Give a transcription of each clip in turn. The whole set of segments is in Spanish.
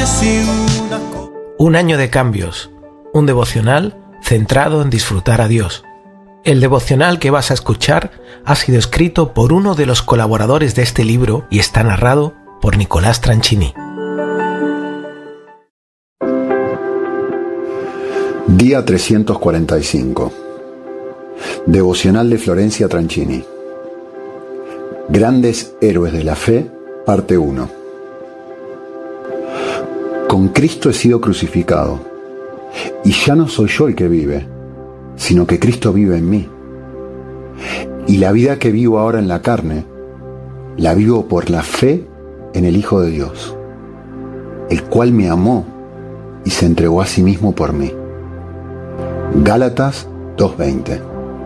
Un año de cambios, un devocional centrado en disfrutar a Dios. El devocional que vas a escuchar ha sido escrito por uno de los colaboradores de este libro y está narrado por Nicolás Tranchini. Día 345. Devocional de Florencia Tranchini. Grandes héroes de la fe, parte 1. Con Cristo he sido crucificado, y ya no soy yo el que vive, sino que Cristo vive en mí. Y la vida que vivo ahora en la carne, la vivo por la fe en el Hijo de Dios, el cual me amó y se entregó a sí mismo por mí. Gálatas 2:20.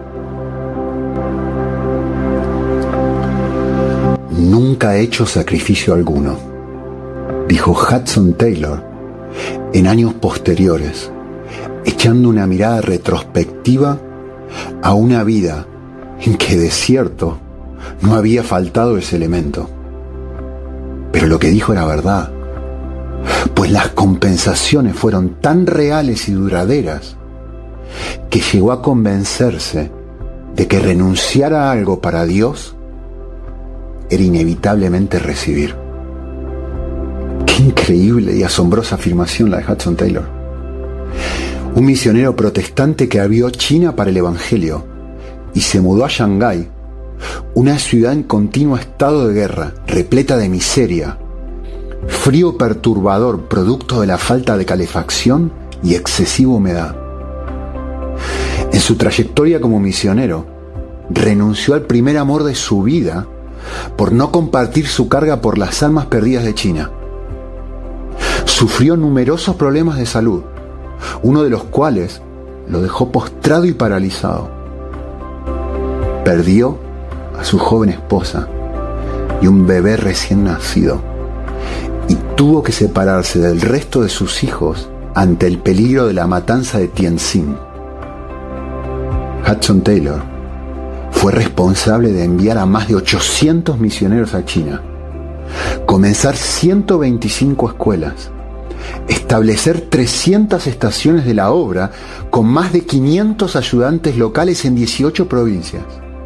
Nunca he hecho sacrificio alguno, dijo Hudson Taylor en años posteriores, echando una mirada retrospectiva a una vida en que de cierto no había faltado ese elemento. Pero lo que dijo era verdad, pues las compensaciones fueron tan reales y duraderas que llegó a convencerse de que renunciar a algo para Dios era inevitablemente recibir. Qué increíble y asombrosa afirmación la de Hudson Taylor. Un misionero protestante que abrió China para el Evangelio y se mudó a Shanghái, una ciudad en continuo estado de guerra, repleta de miseria, frío perturbador producto de la falta de calefacción y excesiva humedad. En su trayectoria como misionero, renunció al primer amor de su vida por no compartir su carga por las almas perdidas de China. Sufrió numerosos problemas de salud, uno de los cuales lo dejó postrado y paralizado. Perdió a su joven esposa y un bebé recién nacido, y tuvo que separarse del resto de sus hijos ante el peligro de la matanza de Tianjin. Hudson Taylor fue responsable de enviar a más de 800 misioneros a China, comenzar 125 escuelas, establecer 300 estaciones de la obra con más de 500 ayudantes locales en 18 provincias.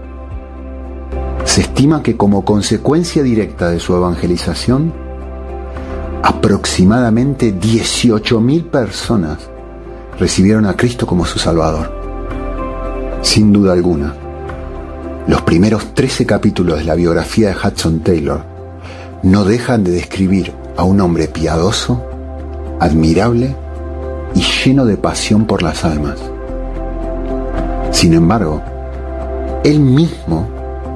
Se estima que como consecuencia directa de su evangelización, aproximadamente 18.000 personas recibieron a Cristo como su Salvador. Sin duda alguna, los primeros 13 capítulos de la biografía de Hudson Taylor no dejan de describir a un hombre piadoso, admirable y lleno de pasión por las almas. Sin embargo, él mismo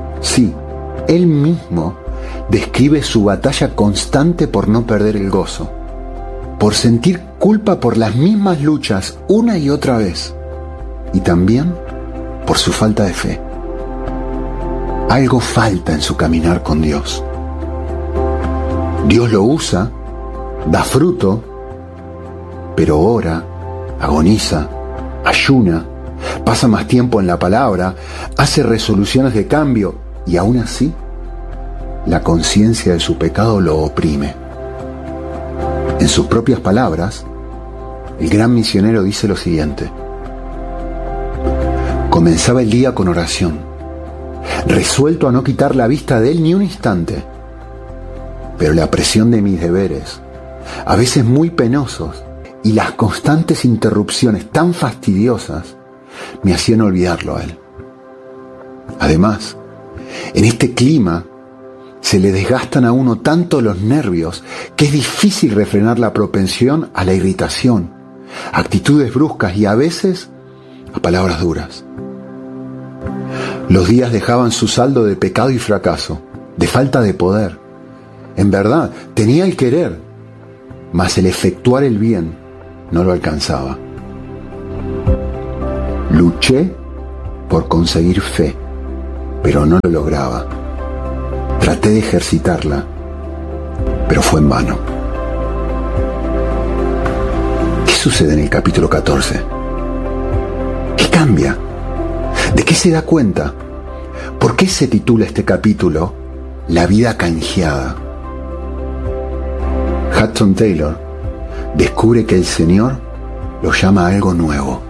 describe su batalla constante por no perder el gozo, por sentir culpa por las mismas luchas una y otra vez, y también por su falta de fe. Algo falta en su caminar con Dios. Dios lo usa, da fruto, pero ora, agoniza, ayuna, pasa más tiempo en la palabra, hace resoluciones de cambio y aún así, la conciencia de su pecado lo oprime. En sus propias palabras, el gran misionero dice lo siguiente: comenzaba el día con oración, resuelto a no quitar la vista de él ni un instante, pero la presión de mis deberes, a veces muy penosos, y las constantes interrupciones tan fastidiosas, me hacían olvidarlo a él. Además, en este clima se le desgastan a uno tanto los nervios que es difícil refrenar la propensión a la irritación, actitudes bruscas y a veces a palabras duras. Los días dejaban su saldo de pecado y fracaso, de falta de poder. En verdad, tenía el querer, mas el efectuar el bien no lo alcanzaba. Luché por conseguir fe, pero no lo lograba. Traté de ejercitarla, pero fue en vano. ¿Qué sucede en el capítulo 14? ¿Qué cambia? ¿De qué se da cuenta? ¿Por qué se titula este capítulo La vida canjeada? Hudson Taylor descubre que el Señor lo llama a algo nuevo,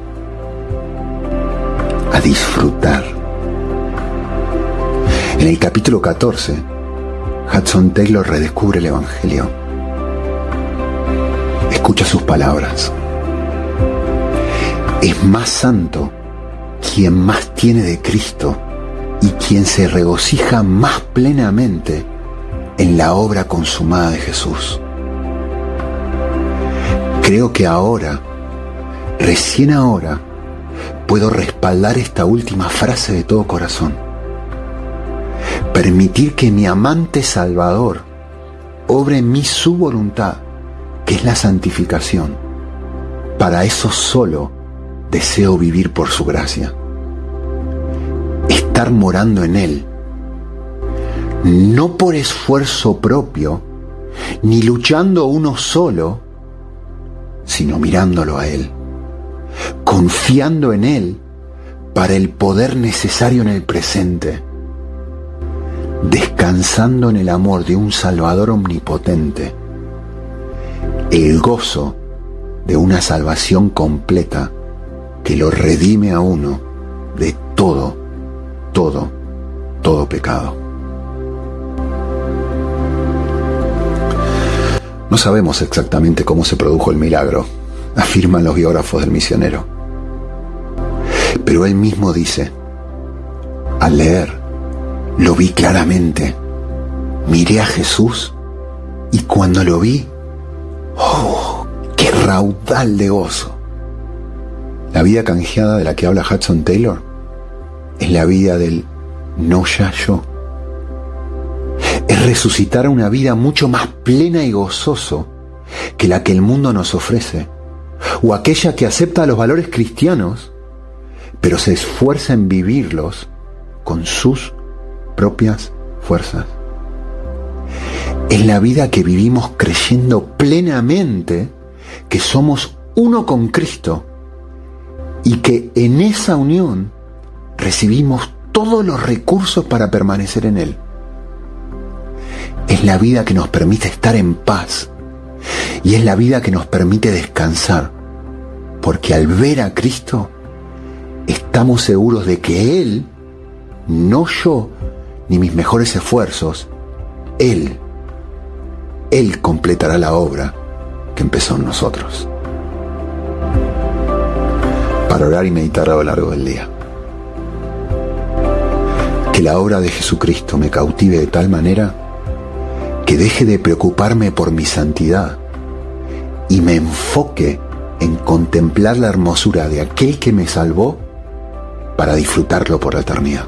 a disfrutar. En el capítulo 14, Hudson Taylor redescubre el Evangelio. Escucha sus palabras. Es más santo quien más tiene de Cristo y quien se regocija más plenamente en la obra consumada de Jesús. Creo que ahora, recién ahora, puedo respaldar esta última frase de todo corazón. Permitir que mi amante Salvador obre en mí su voluntad, que es la santificación. Para eso solo deseo vivir por su gracia. Estar morando en Él, no por esfuerzo propio, ni luchando uno solo, sino mirándolo a Él, confiando en Él para el poder necesario en el presente, descansando en el amor de un Salvador omnipotente, el gozo de una salvación completa que lo redime a uno de todo pecado. No sabemos exactamente cómo se produjo el milagro, afirman los biógrafos del misionero. Pero él mismo dice: al leer, lo vi claramente, miré a Jesús y cuando lo vi, ¡oh, qué raudal de gozo! La vida canjeada de la que habla Hudson Taylor es la vida del no ya yo. Es resucitar a una vida mucho más plena y gozoso que la que el mundo nos ofrece, o aquella que acepta los valores cristianos, pero se esfuerza en vivirlos con sus propias fuerzas. Es la vida que vivimos creyendo plenamente que somos uno con Cristo y que en esa unión recibimos todos los recursos para permanecer en Él. Es la vida que nos permite estar en paz y es la vida que nos permite descansar, porque al ver a Cristo estamos seguros de que Él, no yo ni mis mejores esfuerzos, Él completará la obra que empezó en nosotros. Para orar y meditar a lo largo del día. Que la obra de Jesucristo me cautive de tal manera que deje de preocuparme por mi santidad y me enfoque en contemplar la hermosura de aquel que me salvó para disfrutarlo por la eternidad.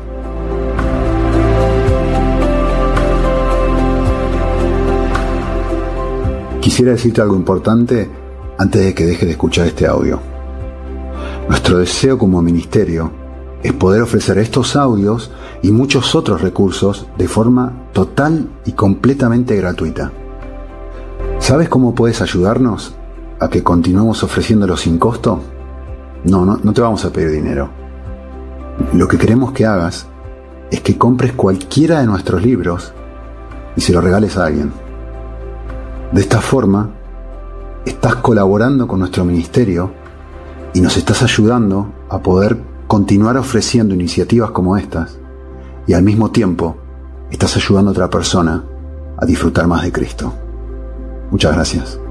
Quisiera decirte algo importante antes de que dejes de escuchar este audio. Nuestro deseo como ministerio es poder ofrecer estos audios y muchos otros recursos de forma total y completamente gratuita. ¿Sabes cómo puedes ayudarnos a que continuemos ofreciéndolo sin costo? No te vamos a pedir dinero. Lo que queremos que hagas es que compres cualquiera de nuestros libros y se lo regales a alguien. De esta forma, estás colaborando con nuestro ministerio y nos estás ayudando a poder continuar ofreciendo iniciativas como estas, y al mismo tiempo estás ayudando a otra persona a disfrutar más de Cristo. Muchas gracias.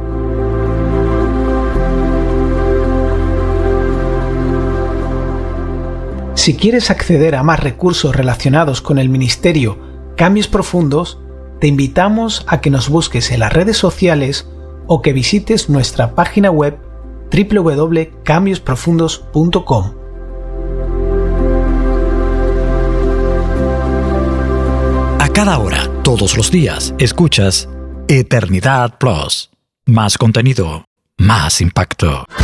Si quieres acceder a más recursos relacionados con el ministerio Cambios Profundos, te invitamos a que nos busques en las redes sociales o que visites nuestra página web www.cambiosprofundos.com. A cada hora, todos los días, escuchas Eternidad Plus. Más contenido, más impacto.